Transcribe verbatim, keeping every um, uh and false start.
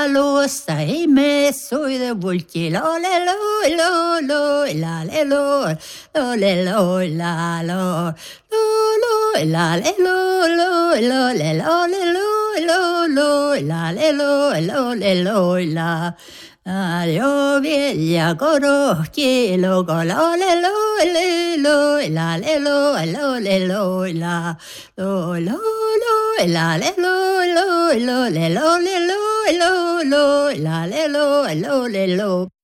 Lo sai me soy de bulki lo le lo lo lo la le lo lo le lo la lo lo lo la le lo lo lo le lo le lo lo lo la le lo lo le lo la yo veglia corocchi lo lo le lo le lo la le lo lo le lo la lo lo lo la le lo lo lo le lo le lo lo lo la le lo lo le lo